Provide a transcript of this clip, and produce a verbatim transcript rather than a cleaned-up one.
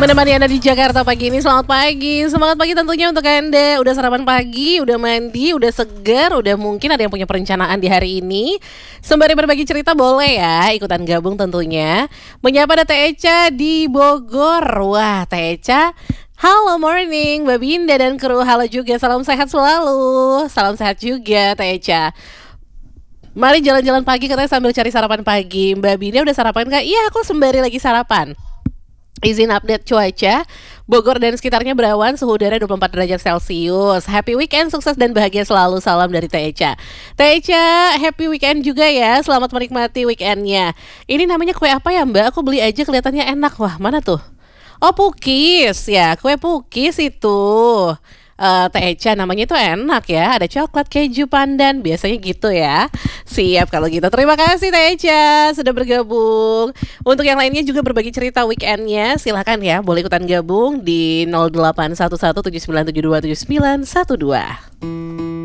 Menemani Anda di Jakarta pagi ini. Selamat pagi, semangat pagi tentunya untuk Anda. Udah sarapan pagi, udah mandi, udah segar, udah mungkin ada yang punya perencanaan di hari ini. Sembari berbagi cerita boleh ya, ikutan gabung tentunya. Menyapa ada Teh Echa di Bogor. Wah, Teh Echa, halo morning, Mbak Binda dan kru. Halo juga, salam sehat selalu. Salam sehat juga Teh Echa. Mari jalan-jalan pagi katanya sambil cari sarapan pagi. Mbak Binda udah sarapan gak? Iya, aku sembari lagi sarapan. Izin update cuaca, Bogor dan sekitarnya berawan, suhu udara dua puluh empat derajat Celcius. Happy weekend, sukses dan bahagia selalu. Salam dari Teh Echa. Teh Echa, happy weekend juga ya. Selamat menikmati weekendnya. Ini namanya kue apa ya Mbak? Aku beli aja kelihatannya enak. Wah, mana tuh? Oh, pukis ya, kue pukis itu. Uh, Teh Echa namanya itu enak ya. Ada coklat, keju, pandan. Biasanya gitu ya. Siap kalau gitu. Terima kasih Teh Echa sudah bergabung. Untuk yang lainnya juga berbagi cerita weekendnya, silahkan ya, boleh ikutan gabung di nol delapan satu satu tujuh sembilan tujuh dua tujuh sembilan satu dua.